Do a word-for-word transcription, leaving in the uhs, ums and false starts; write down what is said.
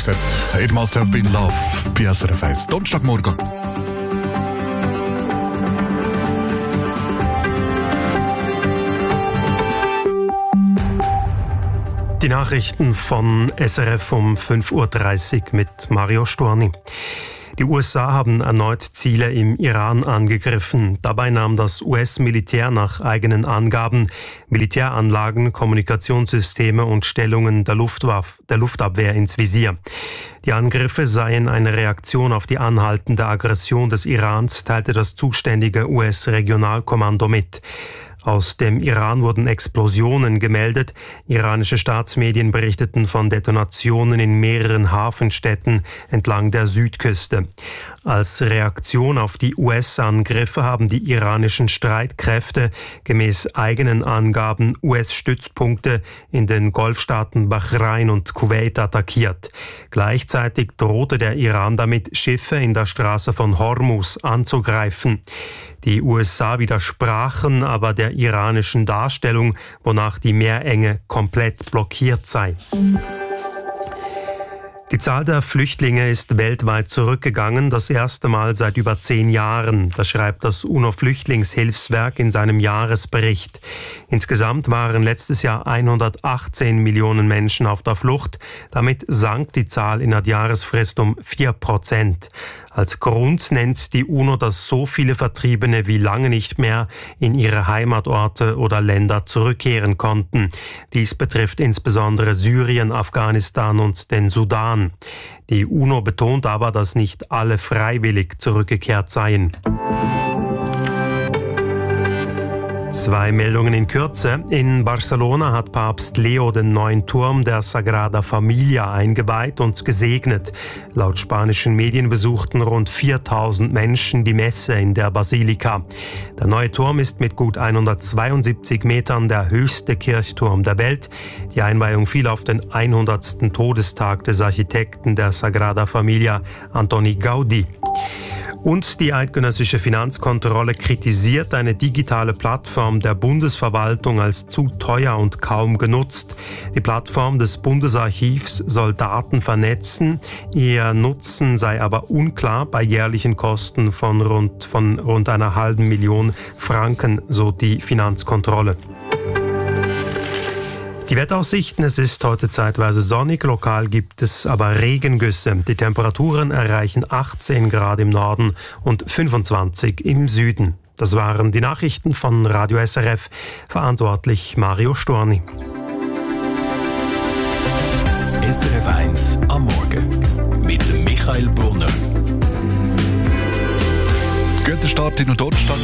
gesagt. «It must have been love» bei S R F eins. Donnerstagmorgen. Die Nachrichten von S R F um fünf Uhr dreißig mit Mario Storni. Die U S A haben erneut Ziele im Iran angegriffen. Dabei nahm das U S-Militär nach eigenen Angaben Militäranlagen, Kommunikationssysteme und Stellungen der, Luftwaff- der Luftabwehr ins Visier. Die Angriffe seien eine Reaktion auf die anhaltende Aggression des Irans, teilte das zuständige U S-Regionalkommando mit. Aus dem Iran wurden Explosionen gemeldet. Iranische Staatsmedien berichteten von Detonationen in mehreren Hafenstädten entlang der Südküste. Als Reaktion auf die U S-Angriffe haben die iranischen Streitkräfte gemäß eigenen Angaben U S-Stützpunkte in den Golfstaaten Bahrain und Kuwait attackiert. Gleichzeitig drohte der Iran damit, Schiffe in der Straße von Hormuz anzugreifen. Die U S A widersprachen aber der iranischen Darstellung, wonach die Meerenge komplett blockiert sei. Die Zahl der Flüchtlinge ist weltweit zurückgegangen, das erste Mal seit über zehn Jahren. Das schreibt das UNO-Flüchtlingshilfswerk in seinem Jahresbericht. Insgesamt waren letztes Jahr hundertachtzehn Millionen Menschen auf der Flucht. Damit sank die Zahl in der Jahresfrist um vier Prozent. Als Grund nennt die UNO, dass so viele Vertriebene wie lange nicht mehr in ihre Heimatorte oder Länder zurückkehren konnten. Dies betrifft insbesondere Syrien, Afghanistan und den Sudan. Die UNO betont aber, dass nicht alle freiwillig zurückgekehrt seien. Zwei Meldungen in Kürze. In Barcelona hat Papst Leo den neuen Turm der Sagrada Familia eingeweiht und gesegnet. Laut spanischen Medien besuchten rund viertausend Menschen die Messe in der Basilika. Der neue Turm ist mit gut hundertzweiundsiebzig Metern der höchste Kirchturm der Welt. Die Einweihung fiel auf den hundertsten Todestag des Architekten der Sagrada Familia, Antoni Gaudí. Und die eidgenössische Finanzkontrolle kritisiert eine digitale Plattform der Bundesverwaltung als zu teuer und kaum genutzt. Die Plattform des Bundesarchivs soll Daten vernetzen. Ihr Nutzen sei aber unklar bei jährlichen Kosten von rund, von rund einer halben Million Franken, so die Finanzkontrolle. Die Wetteraussichten: Es ist heute zeitweise sonnig, lokal gibt es aber Regengüsse. Die Temperaturen erreichen achtzehn Grad im Norden und fünfundzwanzig im Süden. Das waren die Nachrichten von Radio S R F, verantwortlich Mario Storni. S R F eins am Morgen mit Michael Brunner. Guter Start in den Donnerstag.